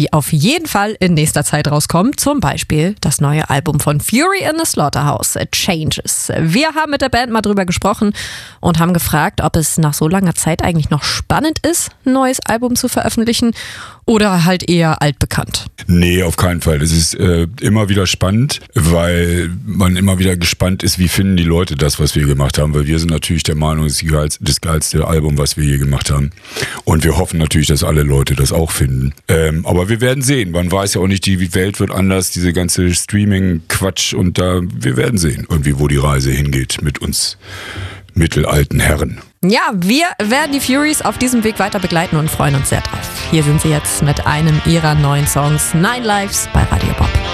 die auf jeden Fall in nächster Zeit rauskommen. Zum Beispiel das neue Album von Fury in the Slaughterhouse, Changes. Wir haben mit der Band mal drüber gesprochen und haben gefragt, ob es nach so langer Zeit eigentlich noch spannend ist, ein neues Album zu veröffentlichen oder halt eher altbekannt. Nee, auf keinen Fall. Es ist immer wieder spannend, weil man immer wieder gespannt ist, wie finden die Leute das, was wir gemacht haben. Weil wir sind natürlich der Meinung, es ist das geilste Album, was wir je gemacht haben. Und wir hoffen natürlich, dass alle Leute das auch finden. Aber wir werden sehen. Man weiß ja auch nicht, die Welt wird anders, diese ganze Streaming-Quatsch. Und wir werden sehen, irgendwie, wo die Reise hingeht mit uns mittelalten Herren. Ja, wir werden die Furies auf diesem Weg weiter begleiten und freuen uns sehr drauf. Hier sind sie jetzt mit einem ihrer neuen Songs, Nine Lives bei Radio Bob.